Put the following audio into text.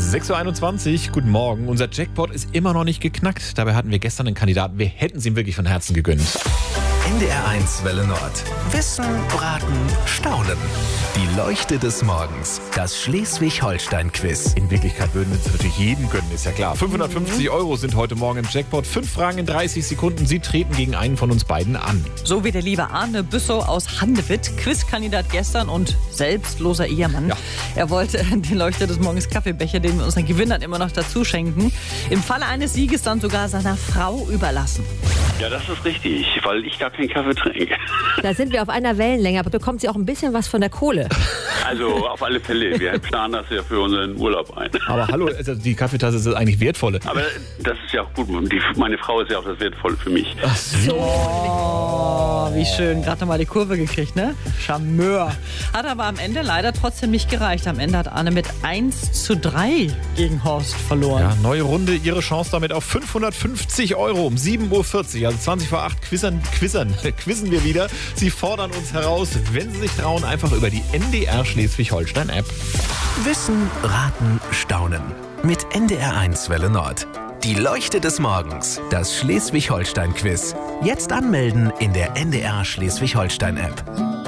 6.21 Uhr, guten Morgen. Unser Jackpot ist immer noch nicht geknackt. Dabei hatten wir gestern einen Kandidaten. Wir hätten es ihm wirklich von Herzen gegönnt. NDR1 Welle Nord. Wissen, Raten, Staunen. Die Leuchte des Morgens. Das Schleswig-Holstein-Quiz. In Wirklichkeit würden wir es natürlich jedem gönnen, ist ja klar. 550 € sind heute Morgen im Jackpot. 5 Fragen in 30 Sekunden. Sie treten gegen einen von uns beiden an. So wie der liebe Arne Büssow aus Handewitt, Quizkandidat gestern und selbstloser Ehemann. Ja. Er wollte den Leuchte des Morgens Kaffeebecher, den wir unseren Gewinnern immer noch dazu schenken, im Falle eines Sieges dann sogar seiner Frau überlassen. Ja, das ist richtig, weil ich gar keinen Kaffee trinke. Da sind wir auf einer Wellenlänge, aber bekommt sie auch ein bisschen was von der Kohle. Also auf alle Fälle, wir planen das ja für unseren Urlaub ein. Aber hallo, also die Kaffeetasse ist eigentlich wertvolle. Aber das ist ja auch gut, meine Frau ist ja auch das Wertvolle für mich. Ach so. Oh, wie schön. Gerade mal die Kurve gekriegt, ne? Charmeur. Hat aber am Ende leider trotzdem nicht gereicht. Am Ende hat Arne mit 1:3 gegen Horst verloren. Ja, neue Runde, Ihre Chance damit auf 550 € um 7.40 Uhr. Also 20 vor 8 quizzen wir wieder. Sie fordern uns heraus, wenn Sie sich trauen, einfach über die NDR Schleswig-Holstein-App. Wissen, Raten, Staunen. Mit NDR1 Welle Nord. Die Leuchte des Morgens. Das Schleswig-Holstein-Quiz. Jetzt anmelden in der NDR Schleswig-Holstein-App.